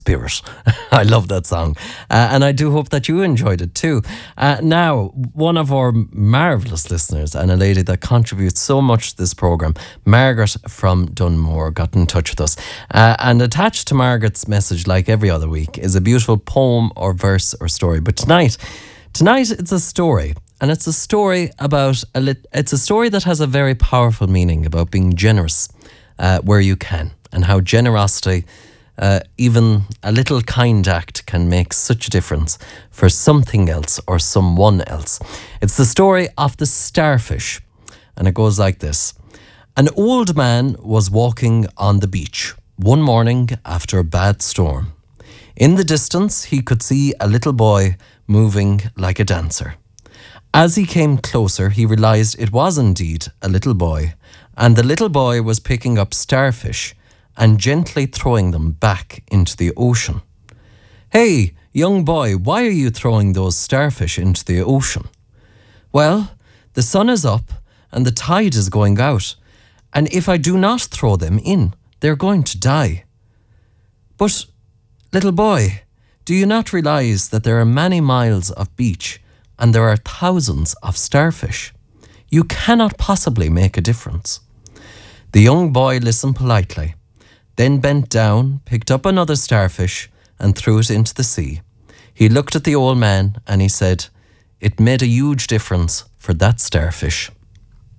Spirit. I love that song. And I do hope that you enjoyed it too. Now, one of our marvellous listeners and a lady that contributes so much to this programme, Margaret from Dunmore, got in touch with us. And attached to Margaret's message, like every other week, is a beautiful poem or verse or story. But tonight it's a story. And it's a story about, it's a story that has a very powerful meaning about being generous where you can, and how generosity, even a little kind act, can make such a difference for something else or someone else. It's the story of the starfish, and it goes like this. An old man was walking on the beach one morning after a bad storm. In the distance, he could see a little boy moving like a dancer. As he came closer, he realized it was indeed a little boy, and the little boy was picking up starfish and gently throwing them back into the ocean. "Hey, young boy, why are you throwing those starfish into the ocean?" "Well, the sun is up and the tide is going out, and if I do not throw them in, they're going to die." "But, little boy, do you not realize that there are many miles of beach and there are thousands of starfish? You cannot possibly make a difference." The young boy listened politely, then bent down, picked up another starfish and threw it into the sea. He looked at the old man and he said, "It made a huge difference for that starfish."